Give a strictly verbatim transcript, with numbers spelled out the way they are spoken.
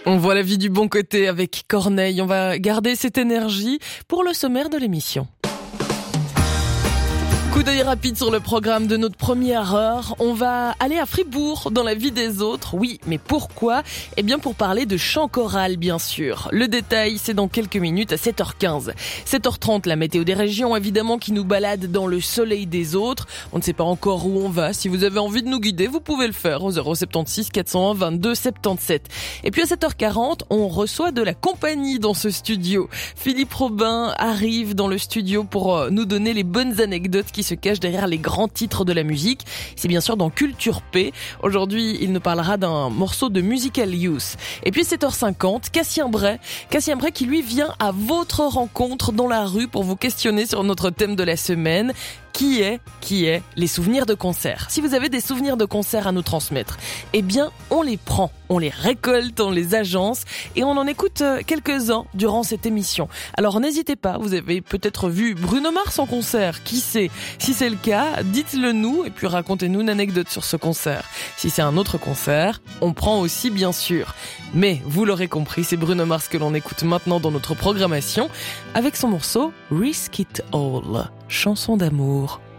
On voit la vie du bon côté avec Corneille. On va garder cette énergie pour le sommaire de l'émission. Coup d'œil rapide sur le programme de notre première heure. On va aller à Fribourg dans la vie des autres. Oui, mais pourquoi ? Eh bien pour parler de chant choral, bien sûr. Le détail, c'est dans quelques minutes à sept heures quinze. sept heures trente, la météo des régions, évidemment, qui nous balade dans le soleil des autres. On ne sait pas encore où on va. Si vous avez envie de nous guider, vous pouvez le faire au zéro sept six quatre zéro un vingt-deux soixante-dix-sept. Et puis à sept heures quarante, on reçoit de la compagnie dans ce studio. Philippe Robin arrive dans le studio pour nous donner les bonnes anecdotes qui se cache derrière les grands titres de la musique. C'est bien sûr dans Culture P. Aujourd'hui, il nous parlera d'un morceau de Musical Youth. Et puis sept heures cinquante, Cassien Bray. Cassien Bray qui lui vient à votre rencontre dans la rue pour vous questionner sur notre thème de la semaine. Qui est, qui est les souvenirs de concert. Si vous avez des souvenirs de concert à nous transmettre, eh bien, on les prend, on les récolte, on les agence et on en écoute quelques-uns durant cette émission. Alors n'hésitez pas, vous avez peut-être vu Bruno Mars en concert, qui sait ? Si c'est le cas, dites-le nous et puis racontez-nous une anecdote sur ce concert. Si c'est un autre concert, on prend aussi bien sûr. Mais vous l'aurez compris, c'est Bruno Mars que l'on écoute maintenant dans notre programmation avec son morceau Risk It All, chanson d'amour.